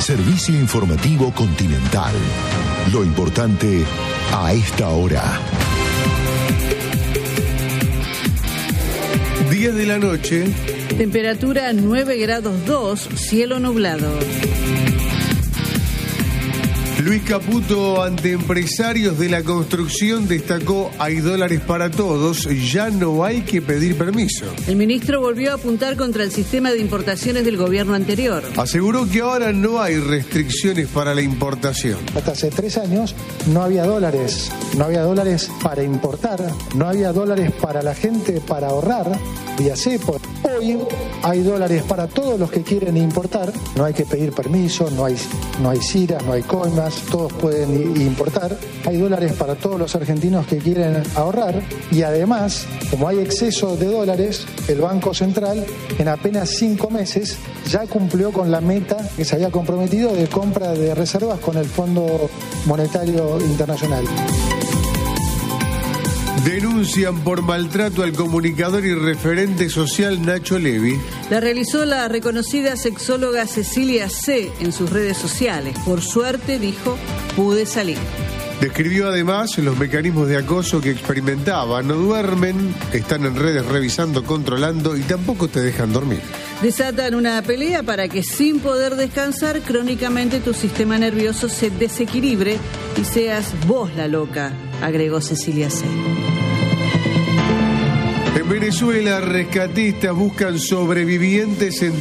Servicio Informativo Continental. Lo importante a esta hora. 10 de la noche. Temperatura 9 grados 2, cielo nublado. Luis Caputo, ante empresarios de la construcción, destacó: hay dólares para todos, ya no hay que pedir permiso. El ministro volvió a apuntar contra el sistema de importaciones del gobierno anterior. Aseguró que ahora no hay restricciones para la importación. Hasta hace 3 años no había dólares para importar, no había dólares para la gente para ahorrar vía cepo. Hoy hay dólares para todos los que quieren importar, no hay que pedir permiso, no hay ciras, no hay coimas, todos pueden importar. Hay dólares para todos los argentinos que quieren ahorrar y además, como hay exceso de dólares, el Banco Central en apenas 5 meses ya cumplió con la meta que se había comprometido de compra de reservas con el Fondo Monetario Internacional. Denuncian por maltrato al comunicador y referente social Nacho Levi. La realizó la reconocida sexóloga Cecilia C. en sus redes sociales. Por suerte, dijo, pude salir. Describió además los mecanismos de acoso que experimentaba. No duermen, están en redes revisando, controlando y tampoco te dejan dormir. Desatan una pelea para que sin poder descansar, crónicamente tu sistema nervioso se desequilibre y seas vos la loca, agregó Cecilia C. En Venezuela, rescatistas buscan sobrevivientes en